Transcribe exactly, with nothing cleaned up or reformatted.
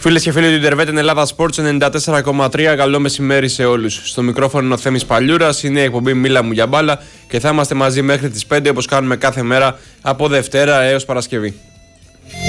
Φίλες και φίλοι του Ιντερβέτ Ελλάδα Sports ενενήντα τέσσερα κόμμα τρία, καλό μεσημέρι σε όλους. Στο μικρόφωνο είναι ο Θέμης Παλιούρας, είναι η εκπομπή Μίλα μου για μπάλα και θα είμαστε μαζί μέχρι τις πέντε όπως κάνουμε κάθε μέρα από Δευτέρα έως Παρασκευή.